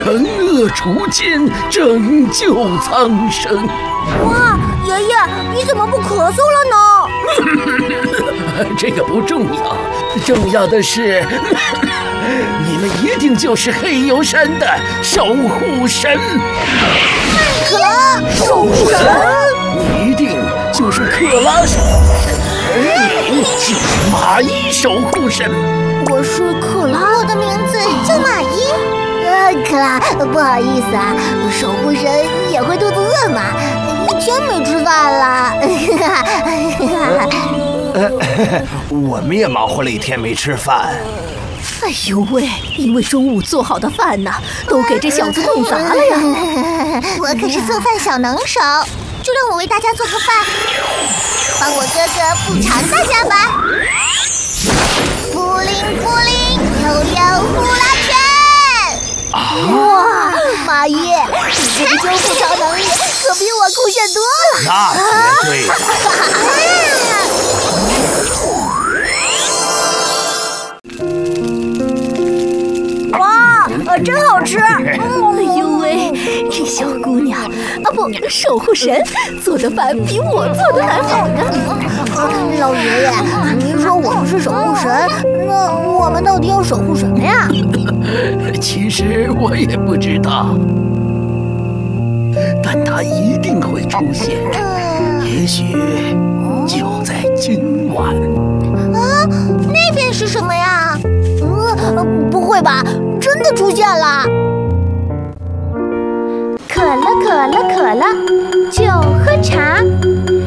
惩恶除奸，拯救苍生。 哇，爷爷，你怎么不咳嗽了呢？ 这个不重要，重要的是，你们一定就是黑油山的守护神。 守护神， 你一定就是克拉守护神，而你就是马伊守护神。 我是克拉， 我的名字叫马伊。克拉，不好意思啊，守护神也会肚子饿嘛，一天没吃饭了。 我们也忙活了一天没吃饭。 哎呦喂，因为中午做好的饭呢，都给这小子弄砸了呀！ 我可是做饭小能手，就让我为大家做个饭，帮我哥哥补偿大家吧。布灵布灵，悠悠呼啦圈！ 哇，马伊，你这个修复超能力可比我酷炫多了。 那绝对的。 哇，真好吃！ 哎呦喂，这小姑娘啊不，守护神做的饭比我做的还好呢。 老爷爷，您说我们是守护神，那我们到底要守护什么呀？ 其实我也不知道，但它一定会出现，也许就在今晚。 啊，那边是什么呀？ 不会吧，真的出现了！ 可乐可乐可乐，就喝茶。